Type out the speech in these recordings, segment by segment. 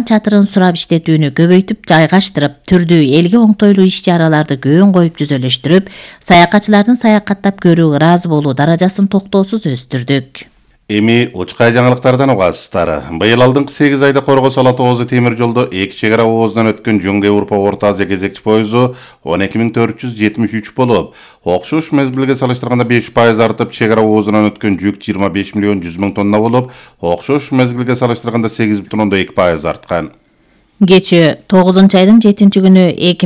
чатырын сурап иштетүүнү көбөйтүп жайгаштырып, түрдүү элге оңтойлуу иш-чараларды көөн коюп түзөлүштүрүп, саякатчылардын саякаттап көрүүгө ыраазы болуу даражасын токтоосуз өстүрдүк. Эми учкай жаңылыктардан угасыздар. Быйыл алдыңкы 8 айда Коргос Ала Тоозу темир жолдо эки чек ара оозунан өткөн Жөнгө Европа Орто Азия кезекчи поезу 12473 болуп, окшош мезгилге салыштырганда 5% артып, чек ара оозунан өткөн жүк 25 миллион 100 миң тонна болуп, окшош мезгилге салыштырганда 8,2% арткан. Кечээ 9-айдын 7-күнү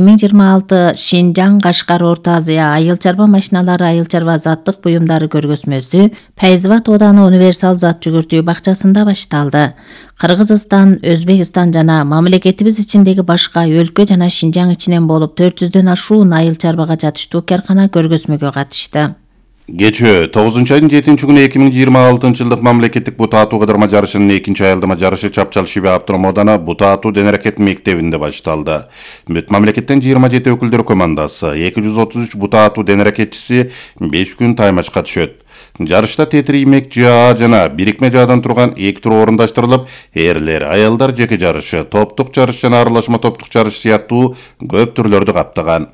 2026 Шинжаң Кашкар Орто Азия айыл чарба машиналары айыл чарба заттык буюмдары көргөзмөсү Пайзыбат ооданы универсал зат жүгүртүү бакчасында башталды. Кыргызстан, Өзбекстан жана мамлекетибиз ичиндеги башка өлкө жана Шинжаң ичинен болуп 400дөн ашуун айыл чарбага жатыштуу каркана көргөзмөгө катышты. Кечээ 9-айдын 7-күнү 2026 жылдык мамлекеттик бут атуу кыдырма жарышынын 2-айылдама жарышы Чапчал Шибе Автоном ооданы бут атуу денерекет мектебинде башталды. Бүт мамлекеттен 27 өкүлдөр командасы, 233 бут атуу денерекетчиси 5 күн таймашка түшөт. Жарышта тетир иймек жаа жана бирикме жаадан турган 2 тур орундаштырылып, эрлер, аялдар жеке жарышы, топтук жарыш жана аралашма топтук жарыш сыяктуу көп түрлөрдү каптаган.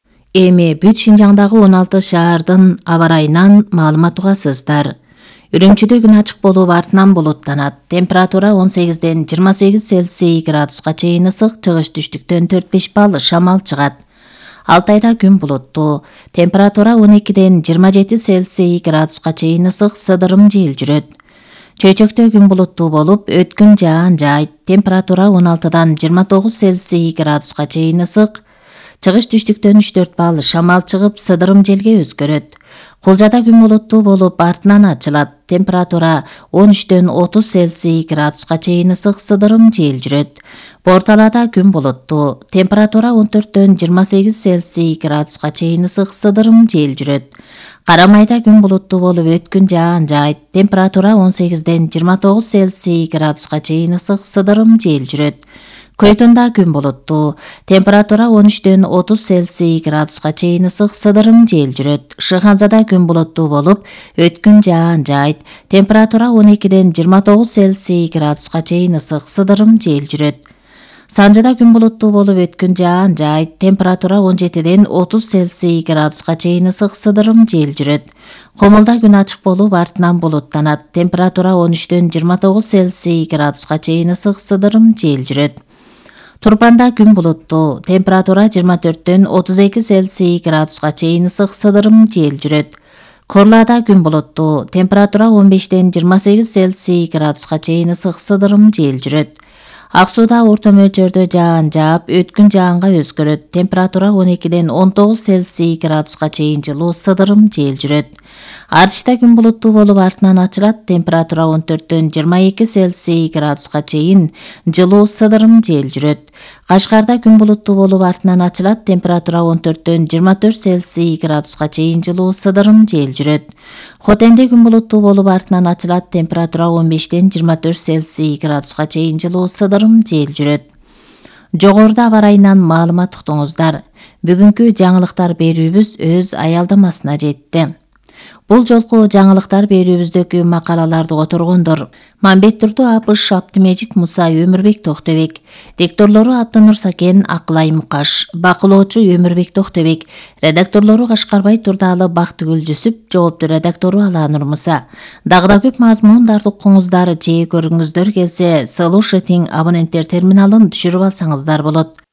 Эми бүт Шинжаңдагы 16 шаардын аба ырайынан маалымат угасыздар. Үрүмчүдө күн ачык болуп артынан булуттанат. Температура 18ден 28 Цельсий градуска чейин ысык, чыгыш түштүктөн 4-5 балл шамал чыгат. Алтайда күн булуттуу. Температура 12ден 27 Цельсий градуска чейин ысык, сыдырым жел жүрөт. Чөйчөктө күн булуттуу болуп, өткүн жаан жайт. Температура 16дан 29 Цельсий градуска чейин ысык, чыгыш түштүктөн 3-4 балл шамал чыгып, сыдырым желге өзгөрөт. Кулжада күн булуттуу болуп, артынан ачылат. Температура 13дөн 30 Цельсий градуска чейин ысык, сыдырым жел жүрөт. Борталада күн булуттуу. Температура 14дөн 28 Цельсий градуска чейин ысык, сыдырым жел жүрөт. Карамайда күн булуттуу болуп, өткүн жаан жайт. Температура 18ден 29 Цельсий градуска чейин ысык, сыдырым жел жүрөт. Көйтүндө күн булуттуу. Температура 13дөн 30 Цельсий градуска чейин ысык, сыдырым жел жүрөт. Шыханзада күн булуттуу болуп, өткүн жаан жайт. Температура 12ден 29 Цельсий градуска чейин ысык, сыдырым жел жүрөт. Санжыда күн булуттуу болуп, өткүн жаан жайт. Температура 17ден 30 Цельсий градуска чейин ысык, сыдырым жел жүрөт. Комулда күн ачык болуп, артынан булуттанат. Температура 13дөн 29 Цельсий градуска чейин ысык, сыдырым жел жүрөт. Турпанда күн булуттуу. Температура 24дөн 32 Цельсий градуска чейин ысык, сыдырым жел жүрөт. Корлада күн булуттуу. Температура 15ден 28 Цельсий градуска чейин ысык, сыдырым жел жүрөт. Ак сууда орто мөлчөрдө жаан жаап, өткүн жаанга өзгөрөт. Температура 12ден 19 Цельсий градуска чейин жылуу, сыдырым жел жүрөт. Артышта күн булуттуу болуп, артынан ачылат. Температура 14дөн 22 Цельсий градуска чейин жылуу, сыдырым жел жүрөт. Кашкарда күн булуттуу болуп, артынан ачылат. Температура 14дөн 24 Цельсий градуска чейин жылуу, сыдырым жел жүрөт. Хотенде күн булуттуу болуп, артынан ачылат. Температура 15ден 24 Цельсий градуска чейин жылуу, сыдырым жел жүрөт. Жогоруда аба ырайынан маалымат уктуңуздар. Бүгүнкү жаңылыктар берүүбүз өз аялдамасына жетти. Бул жолку жаңылыктар берүүбүздөгү макалаларды которгондор: Мамбеттурду Апыш, Абдымежит Муса, Өмүрбек Токтобек. Ректорлору Абдынур Сакен, Акылай Мукаш. Бакылоочу Өмүрбек Токтобек. Редакторлору Кашкарбай Турдалы, Бактыгүл Жүсүп. Жоопту редактору Аланур Муса. Дагы да көп мазмундарды укуңуздар, жээ көрүңүздөр келсе, Solution абоненттер терминалын түшүрүп алсаңыздар болот.